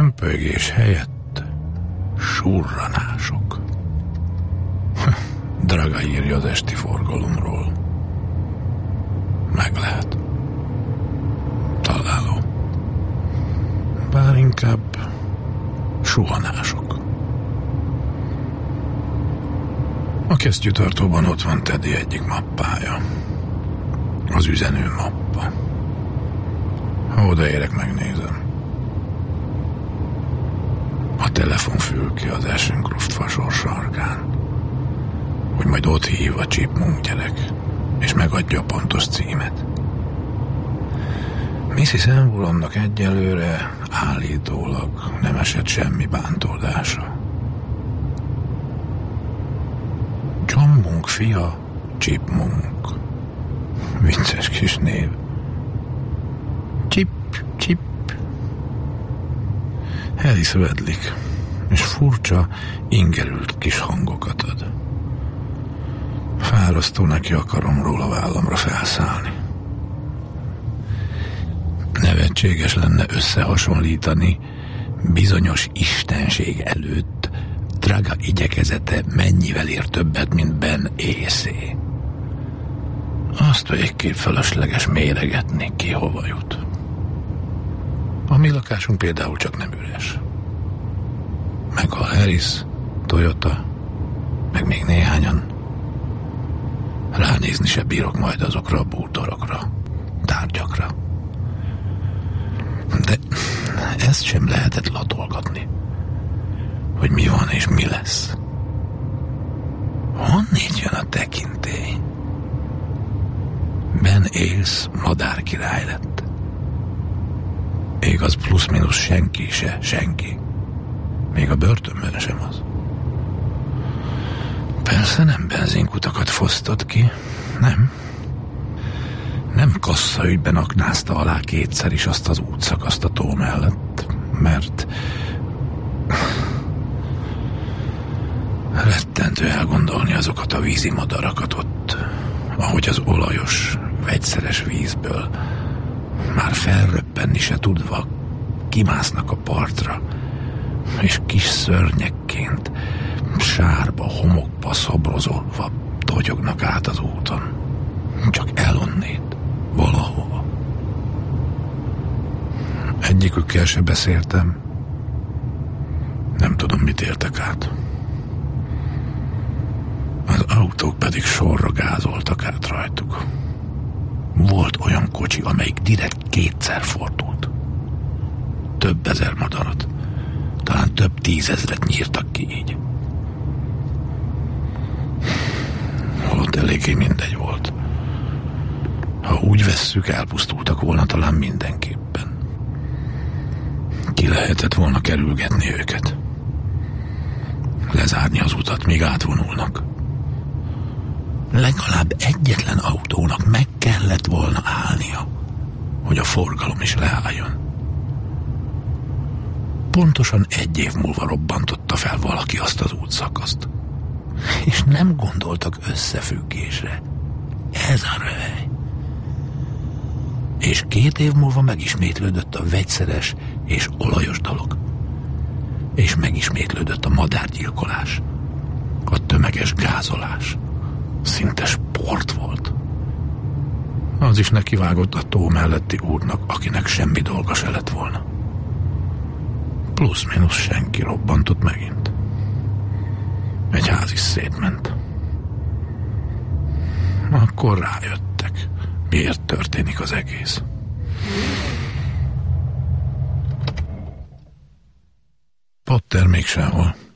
Hömpölygés helyett surranások. Draga írja az esti forgalomról. Meg lehet. Találó. Bár inkább suhanások. A kesztyűtartóban ott van Teddy egyik mappája. Az üzenő mappa. Ha odaérek, megnézem. A telefonfülke az Ashcroft fasor sarkán, hogy majd ott hív a Chipmunk gyerek, és megadja a pontos címet. Mrs. Envolonnak egyelőre állítólag nem esett semmi bántódása. John Munk fia, Chipmunk. Vicces kis név. Chip. Harris vedlik, és furcsa, ingerült kis hangokat ad. Fárasztó neki akaromról a vállamra felszállni. Nevetséges lenne összehasonlítani bizonyos istenség előtt Draga igyekezete mennyivel ér többet, mint Ben észé. Azt végképp fölösleges méregetni, ki hova jut. A mi lakásunk például csak nem üres. Meg a Harris, Toyota, meg még néhányan. Ránézni se bírok majd azokra a bútorokra, tárgyakra. De ezt sem lehetett latolgatni, hogy mi van és mi lesz. Honnét jön a tekintély? Ben Ailes madárkirály lett. Igaz, plusz-minusz senki se senki. Még a börtönben sem az. Persze nem benzinkutakat fosztott ki, nem. Nem kasszaügyben aknázta alá kétszer is azt az útszakaszt a tó mellett, mert rettentő elgondolni azokat a vízi madarakat ott, ahogy az olajos, vegyszeres vízből már felröppenni se tudva kimásznak a partra, és kis szörnyekként sárba, homokba szobrozolva totyognak át az úton. Csak elonnét, valahova. Egyikükkel se beszéltem. Nem tudom, mit értek át. Az autók pedig sorra gázoltak át rajtuk. Volt olyan kocsi, amelyik direkt kétszer fordult. Több ezer madarat, talán több tízezret nyírtak ki így. Holott eléggé mindegy volt. Ha úgy vesszük, elpusztultak volna talán mindenképpen. Ki lehetett volna kerülgetni őket. Lezárni az utat, míg átvonulnak. Legalább egyetlen autónak meg kellett volna állnia, hogy a forgalom is leálljon. Pontosan 1 év múlva robbantotta fel valaki azt az útszakaszt. És nem gondoltak összefüggésre. Ez a röhely. És 2 év múlva megismétlődött a vegyszeres és olajos dolog. És megismétlődött a madárgyilkolás. A tömeges gázolás. Szinte sport volt. Az is nekivágott a tó melletti úrnak, akinek semmi dolga se lett volna. Plusz-minusz senki robbantott megint. Egy ház is szétment. Akkor rájöttek, miért történik az egész. Potter még sehol.